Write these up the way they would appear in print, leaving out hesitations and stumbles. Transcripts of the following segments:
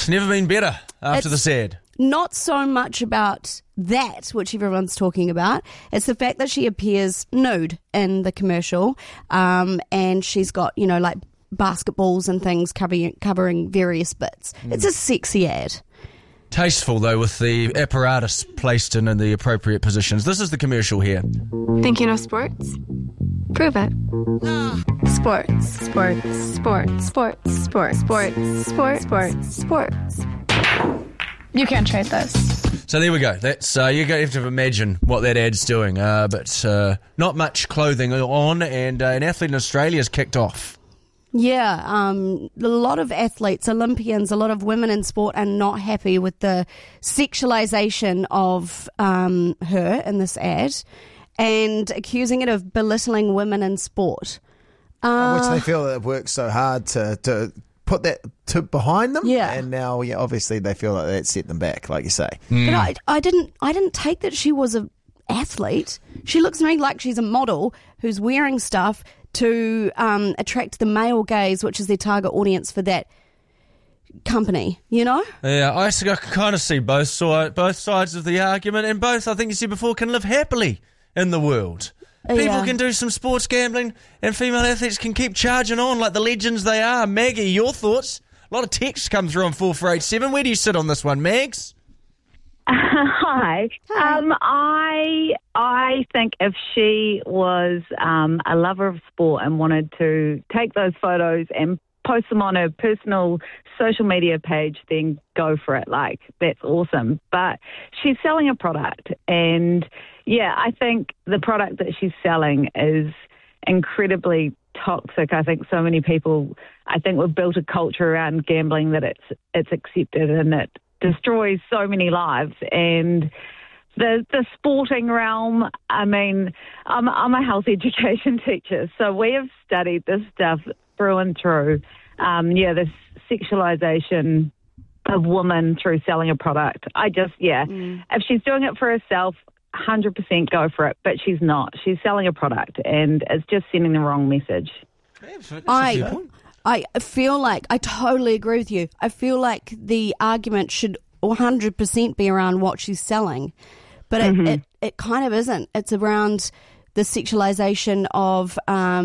It's never been better after this ad. Not so much about that, which everyone's talking about. It's the fact that she appears nude in the commercial, and she's got, like basketballs and things covering various bits. It's a sexy ad. Tasteful, though, with the apparatus placed in the appropriate positions. This is the commercial here. Think you know sports? Prove it. Sports. Sports. Sports. Sports. Sports. Sports. Sports. Sports. Sports. You can't trade this. So there we go. That's you have to imagine what that ad's doing. But not much clothing on, and an athlete in Australia has kicked off. Yeah, a lot of athletes, Olympians, a lot of women in sport are not happy with the sexualization of her in this ad and accusing it of belittling women in sport. Which they feel that they've worked so hard to put that behind them. Yeah. And now, obviously they feel like that set them back, like you say. But I didn't take that she was an athlete. She looks to me like she's a model who's wearing stuff to attract the male gaze, which is their target audience for that company, Yeah, I can kind of see both sides of the argument, and both, I think you said before, can live happily in the world. People can do some sports gambling, and female athletes can keep charging on like the legends they are. Maggie, your thoughts? A lot of texts come through on 4487. Where do you sit on this one, Mags? Hi. I think if she was a lover of sport and wanted to take those photos and post them on her personal social media page, then go for it. Like, that's awesome. But she's selling a product, and I think the product that she's selling is incredibly toxic. I think so many people, we've built a culture around gambling that it's accepted, and it destroys so many lives. And the sporting realm, I'm a health education teacher, so we have studied this stuff through and through. This sexualization of women through selling a product. If she's doing it for herself, 100% go for it, but she's not. She's selling a product, and it's just sending the wrong message. I feel like, I totally agree with you. I feel like the argument should 100% be around what she's selling, but it kind of isn't. It's around the sexualization of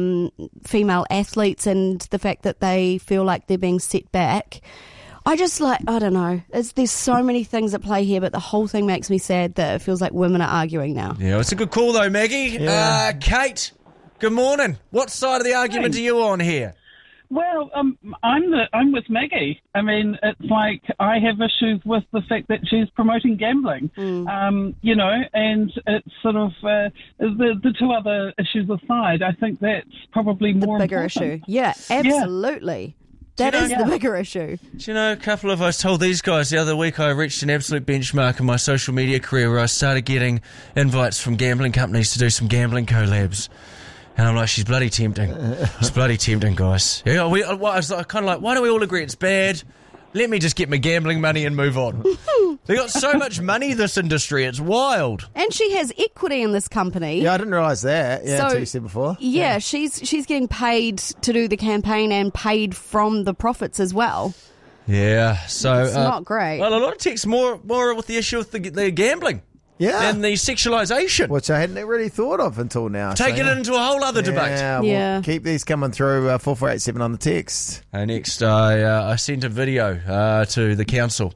female athletes and the fact that they feel like they're being set back. I don't know. There's so many things at play here, but the whole thing makes me sad that it feels like women are arguing now. Yeah, it's a good call though, Maggie. Yeah. Kate, good morning. What side of the argument are you on here? Well, I'm with Maggie. It's like I have issues with the fact that she's promoting gambling, and it's sort of the two other issues aside. I think that's probably more the bigger important. issue. Yeah, absolutely. That is the bigger issue. Do you know, a couple of us told these guys the other week I reached an absolute benchmark in my social media career where I started getting invites from gambling companies to do some gambling collabs. And I'm like, she's bloody tempting. She's bloody tempting, guys. Yeah, I was kind of like, why do we all agree it's bad? Let me just get my gambling money and move on. They got so much money, this industry. It's wild. And she has equity in this company. Yeah, I didn't realise that. Yeah, until you said before. Yeah, she's getting paid to do the campaign and paid from the profits as well. Yeah, so it's not great. Well, a lot of texts more with the issue of the gambling. Yeah. And the sexualisation. Which I hadn't really thought of until now. Taking it into a whole other debate. We'll keep these coming through 4487 on the text. Next, I sent a video to the council.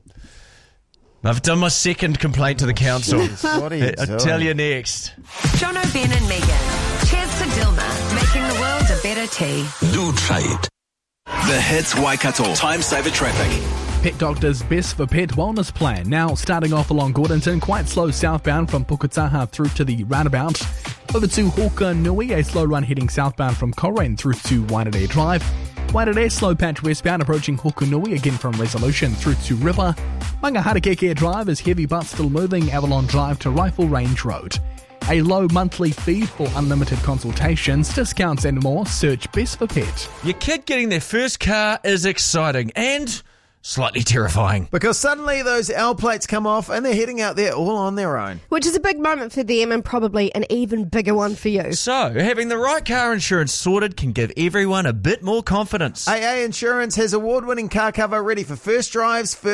I've done my second complaint to the council. Jeez, what are you doing? I'll tell you next. Jono, Ben and Megan. Cheers to Dilma, making the world a better tea. Do try it. The Hits Waikato Time Saver Traffic. Pet Doctor's Best for Pet Wellness Plan. Now starting off along Gordonton, quite slow southbound from Puketaha through to the roundabout. Over to Hokanui, a slow run heading southbound from Coleraine through to Waitanere Drive. Waitanere slow patch westbound approaching Hokanui again from Resolution through to River. Mangaharakeke Drive is heavy but still moving Avalon Drive to Rifle Range Road. A low monthly fee for unlimited consultations, discounts and more. Search Best for Pet. Your kid getting their first car is exciting and slightly terrifying. Because suddenly those L plates come off and they're heading out there all on their own. Which is a big moment for them and probably an even bigger one for you. So, having the right car insurance sorted can give everyone a bit more confidence. AA Insurance has award-winning car cover ready for first drives,